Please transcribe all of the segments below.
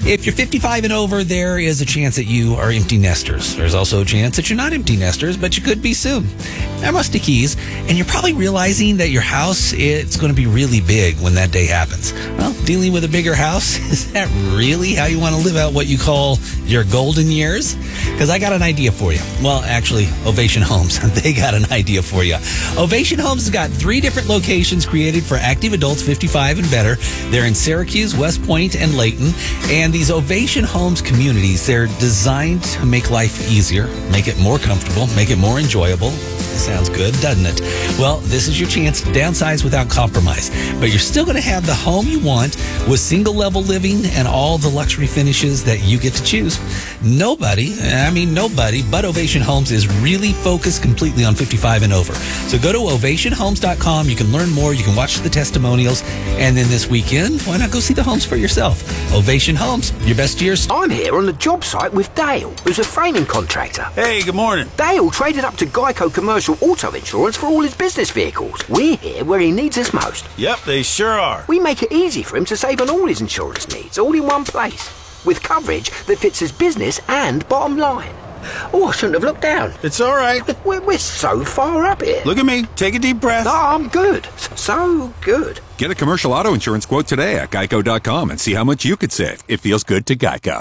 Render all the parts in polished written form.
If you're 55 and over, there is a chance that you are empty nesters. There's also a chance that you're not empty nesters, but you could be soon. I'm Rusty Keys, and you're probably realizing that your house, it's going to be really big when that day happens. Well, dealing with a bigger house, is that really how you want to live out what you call your golden years? Because I got an idea for you. Well, actually, Ovation Homes, they got an idea for you. Ovation Homes has got 3 different locations created for active adults 55 and better. They're in Syracuse, West Point, and Layton. And these Ovation Homes communities, they're designed to make life easier, make it more comfortable, make it more enjoyable. Sounds good, doesn't it? Well, this is your chance to downsize without compromise, but you're still going to have the home you want with single-level living and all the luxury finishes that you get to choose. Nobody, but Ovation Homes is really focused completely on 55 and over. So go to ovationhomes.com. You can learn more. You can watch the testimonials. And then this weekend, why not go see the homes for yourself? Ovation Homes, your best years. I'm here on the job site with Dale, who's a framing contractor. Hey, good morning. Dale traded up to Geico Commercial Auto Insurance for all his business vehicles. We're here where he needs us most. Yep, they sure are. We make it easy for him to save on all his insurance needs, all in one place, with coverage that fits his business and bottom line. Oh, I shouldn't have looked down. It's all right. We're so far up here. Look at me. Take a deep breath. No, I'm good. So good. Get a commercial auto insurance quote today at geico.com and see how much you could save. It feels good to Geico.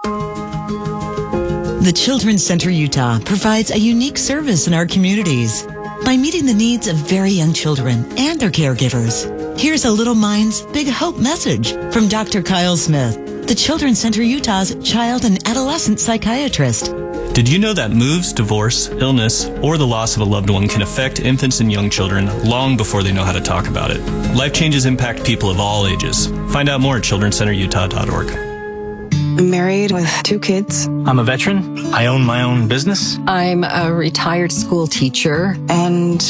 The Children's Center Utah provides a unique service in our communities by meeting the needs of very young children and their caregivers. Here's a Little Minds Big Hope message from Dr. Kyle Smith, the Children's Center Utah's child and adolescent psychiatrist. Did you know that moves, divorce, illness, or the loss of a loved one can affect infants and young children long before they know how to talk about it? Life changes impact people of all ages. Find out more at childrencenterutah.org. I'm married with 2 kids. I'm a veteran. I own my own business. I'm a retired school teacher. And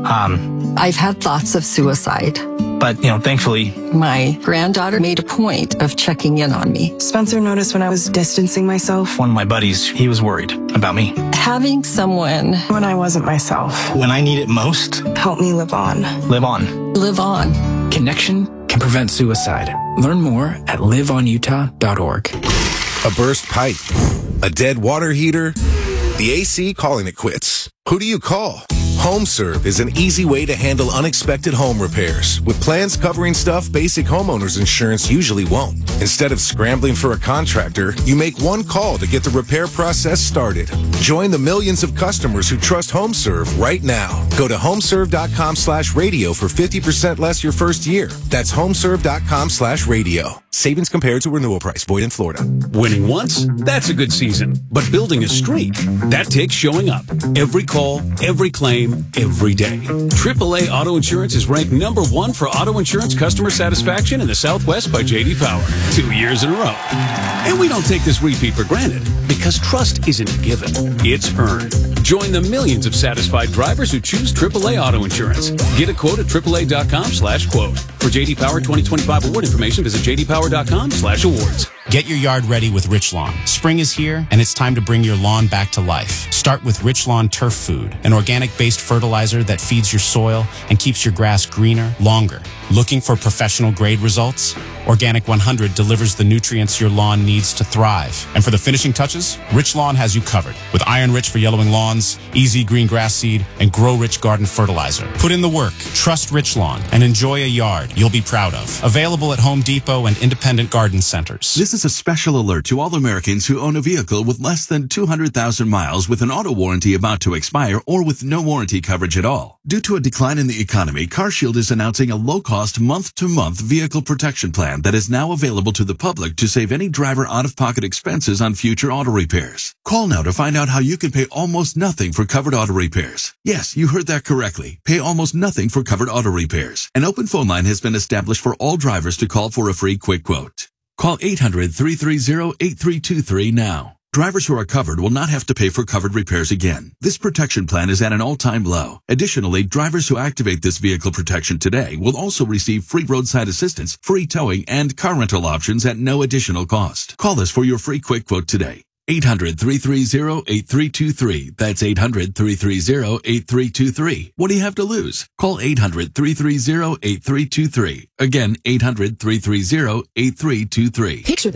I've had thoughts of suicide. But, thankfully, my granddaughter made a point of checking in on me. Spencer noticed when I was distancing myself. one of my buddies, he was worried about me. Having someone When I wasn't myself. When I need it most, Help me live on. live on. live on. Connection can prevent suicide. Learn more at liveonutah.org. A burst pipe, a dead water heater, the AC calling it quits. Who do you call? HomeServe is an easy way to handle unexpected home repairs with plans covering stuff basic homeowners insurance usually won't. Instead of scrambling for a contractor, you make one call to get the repair process started. Join the millions of customers who trust HomeServe right now. Go to homeserve.com/radio for 50% less your first year. That's homeserve.com/radio. Savings compared to renewal price. Void in Florida. Winning once? That's a good season. But building a streak? That takes showing up. Every call, every claim, every day. AAA Auto Insurance is ranked #1 for auto insurance customer satisfaction in the Southwest by J.D. Power. 2 years in a row. And we don't take this repeat for granted because trust isn't a given. It's earned. Join the millions of satisfied drivers who choose AAA Auto Insurance. Get a quote at AAA.com/quote. For J.D. Power 2025 award information, visit JDPower.com/awards. Get your yard ready with Rich Lawn. Spring is here, and it's time to bring your lawn back to life. Start with Rich Lawn Turf Food, an organic-based fertilizer that feeds your soil and keeps your grass greener, longer. Looking for professional-grade results? Organic 100 delivers the nutrients your lawn needs to thrive. And for the finishing touches, Rich Lawn has you covered with Iron Rich for yellowing lawns, Easy Green Grass Seed, and Grow Rich Garden Fertilizer. Put in the work, trust Rich Lawn, and enjoy a yard you'll be proud of. Available at Home Depot and independent garden centers. This is a special alert to all Americans who own a vehicle with less than 200,000 miles with an auto warranty about to expire or with no warranty coverage at all. Due to a decline in the economy, CarShield is announcing a low-cost month-to-month vehicle protection plan that is now available to the public to save any driver out-of-pocket expenses on future auto repairs. Call now to find out how you can pay almost nothing for covered auto repairs. Yes, you heard that correctly. Pay almost nothing for covered auto repairs. An open phone line has been established for all drivers to call for a free quick quote. Call 800-330-8323 now. Drivers who are covered will not have to pay for covered repairs again. This protection plan is at an all-time low. Additionally, drivers who activate this vehicle protection today will also receive free roadside assistance, free towing, and car rental options at no additional cost. Call us for your free quick quote today. 800-330-8323. That's 800-330-8323. What do you have to lose? Call 800-330-8323. Again, 800-330-8323. Picture